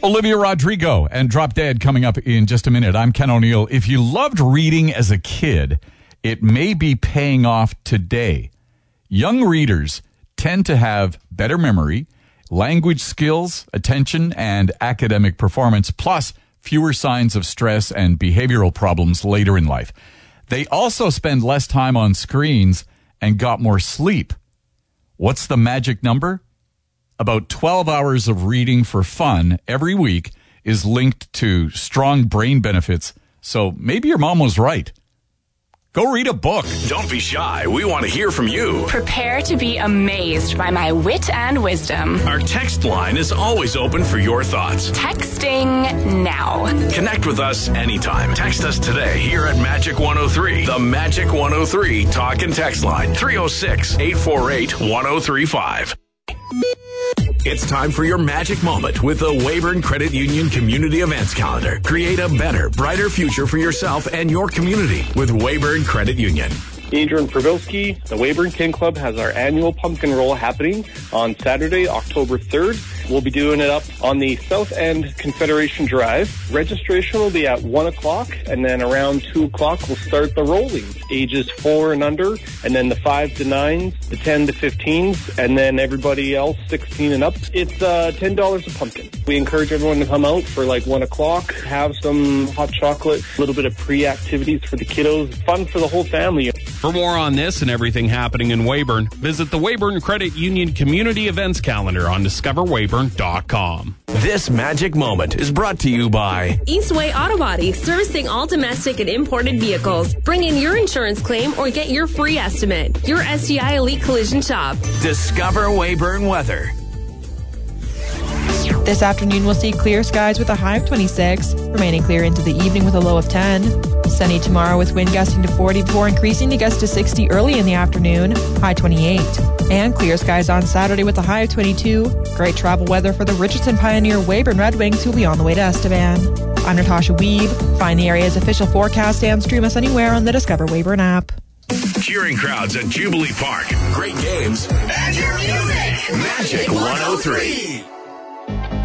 Olivia Rodrigo and Drop Dead coming up in just a minute. I'm Ken O'Neill. If you loved reading as a kid, it may be paying off today. Young readers tend to have better memory, language skills, attention, and academic performance, plus fewer signs of stress and behavioral problems later in life. They also spend less time on screens and got more sleep. What's the magic number? About 12 hours of reading for fun every week is linked to strong brain benefits, so maybe your mom was right. Go read a book. Don't be shy. We want to hear from you. Prepare to be amazed by my wit and wisdom. Our text line is always open for your thoughts. Texting now. Connect with us anytime. Text us today here at Magic 103. The Magic 103 talk and text line. 306-848-1035. It's time for your magic moment with the Weyburn Credit Union Community Events Calendar. Create a better, brighter future for yourself and your community with Weyburn Credit Union. Adrian Pravilski, the Weyburn Kin Club has our annual pumpkin roll happening on Saturday, October 3rd. We'll be doing it up on the South End Confederation Drive. Registration will be at 1 o'clock, and then around 2 o'clock we'll start the rolling. Ages 4 and under, and then the 5 to 9s, the 10 to 15s, and then everybody else 16 and up. It's $10 a pumpkin. We encourage everyone to come out for like 1 o'clock, have some hot chocolate, a little bit of pre-activities for the kiddos. Fun for the whole family. For more on this and everything happening in Weyburn, visit the Weyburn Credit Union Community Events Calendar on discoverweyburn.com. This magic moment is brought to you by Eastway Auto Body, servicing all domestic and imported vehicles. Bring in your insurance claim or get your free estimate. Your SGI Elite Collision Shop. Discover Weyburn Weather. This afternoon, we'll see clear skies with a high of 26, remaining clear into the evening with a low of 10. Sunny tomorrow with wind gusting to 40 before increasing to gusts to 60 early in the afternoon, high 28. And clear skies on Saturday with a high of 22. Great travel weather for the Richardson Pioneer Weyburn Red Wings, who will be on the way to Estevan. I'm Natasha Weeb. Find the area's official forecast and stream us anywhere on the Discover Weyburn app. Cheering crowds at Jubilee Park. Great games. And your music. Magic 103.